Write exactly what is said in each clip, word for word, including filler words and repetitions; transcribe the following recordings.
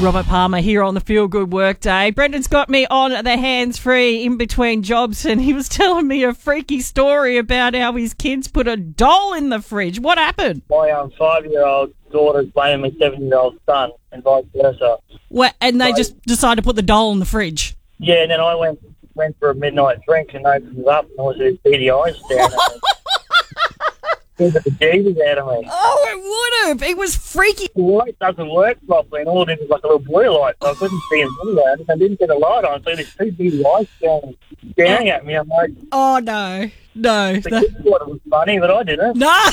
Robert Palmer here on the Feel Good Workday. Brendan's got me on the hands-free in between jobs, and he was telling me a freaky story about how his kids put a doll in the fridge. What happened? My um, five-year-old daughter's blaming my seven-year-old son, and vice versa. What, and they So- just decided to put the doll in the fridge? Yeah, and then I went went for a midnight drink and opened it up, and there was these beady eyes down at me. Scared the Jesus out of me. Oh, it would have. It was freaky. The light doesn't work properly, and all it is is like a little blue light, so I couldn't see him anywhere. I didn't get a light on, so there's two beady eyes staring, staring at me. I'm like, Oh, no. No. the kids thought it was funny, but I didn't. No.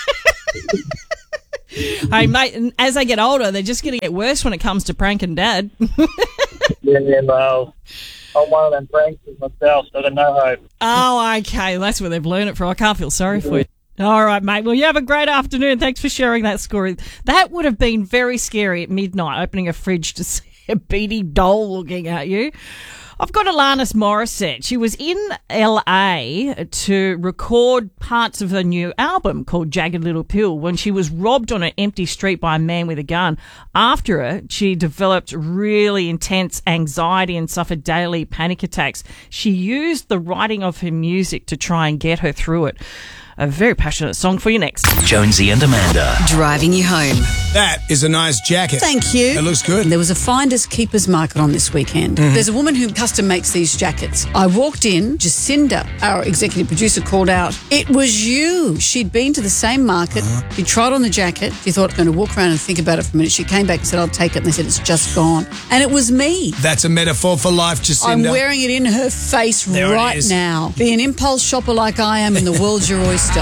Hey, mate, and as they get older, they're just going to get worse when it comes to pranking Dad. Yeah, yeah, well, I'm one of them pranksters myself, so I got no hope. Oh, okay. That's where they've learned it from. I can't feel sorry for you. All right, mate. Well, you have a great afternoon. Thanks for sharing that story. That would have been very scary at midnight, opening a fridge to see a beady doll looking at you. I've got Alanis Morissette. She was in L A to record parts of her new album called Jagged Little Pill when she was robbed on an empty street by a man with a gun. After it, she developed really intense anxiety and suffered daily panic attacks. She used the writing of her music to try and get her through it. A very passionate song for you next. Jonesy and Amanda. Driving you home. That is a nice jacket. Thank you. It looks good. There was a finders keepers market on this weekend. Mm-hmm. There's a woman who custom makes these jackets. I walked in, Jacinda, our executive producer, called out, "It was you." She'd been to the same market. Uh-huh. She tried on the jacket. She thought, I'm going to walk around and think about it for a minute. She came back and said, I'll take it. And they said, it's just gone. And it was me. That's a metaphor for life, Jacinda. I'm wearing it in her face There it right is. now. Be an impulse shopper like I am and the world's your oyster.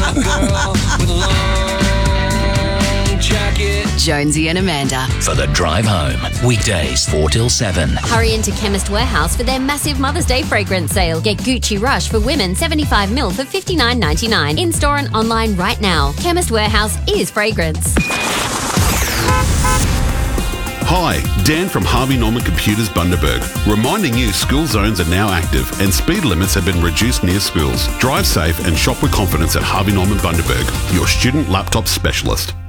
Jonesy and Amanda. For the drive home. Weekdays four till seven. Hurry into Chemist Warehouse for their massive Mother's Day fragrance sale. Get Gucci Rush for women seventy-five milliliters for fifty-nine ninety-nine. In store and online right now. Chemist Warehouse is fragrance. Hi, Dan from Harvey Norman Computers Bundaberg, reminding you school zones are now active and speed limits have been reduced near schools. Drive safe and shop with confidence at Harvey Norman Bundaberg, your student laptop specialist.